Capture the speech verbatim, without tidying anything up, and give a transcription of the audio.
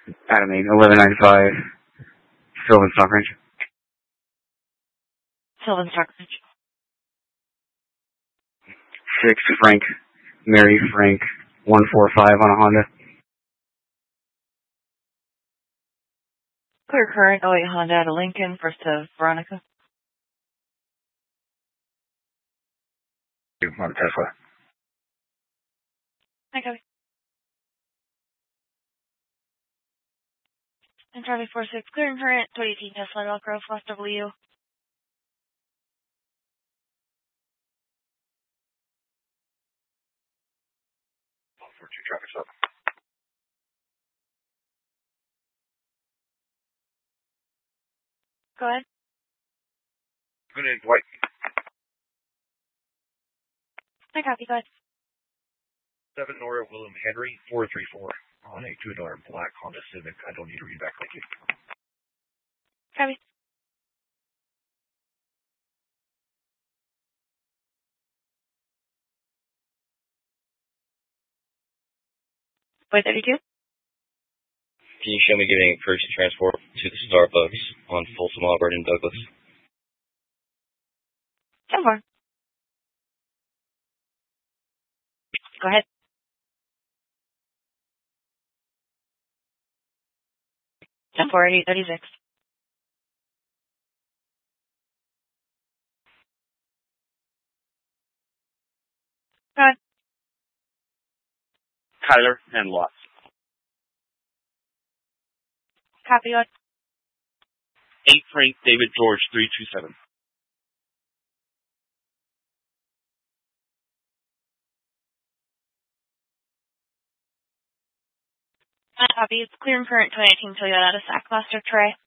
Adam eight, eleven ninety-five, Sylvan Stockbridge. Sylvan Stockbridge. six, Frank, Mary Frank, one four five on a Honda. Clear current, oh eight Honda out of Lincoln, first to Veronica. On a Tesla. Hi, copy. And Charlie four six, clear and current, twenty eighteen Tesla Elk Grove, West W. four two traffic stop. Go ahead. Good evening, Dwight. Hi, copy, go ahead. seven Nora Willem Henry, four three four. On a two dollar black Honda Civic. I don't need to read back. Thank you. Copy. Boy thirty-two. Can you show me getting purchase transport to the Starbucks on Folsom, Auburn, and Douglas? ten four. Go ahead. ten four, eight thirty-six. Go ahead. Tyler and Watts. Copy, go ahead. eight Frank David George, three two seven. Hi, copy. It's clear and current, twenty eighteen Toyota Sackmaster Trey.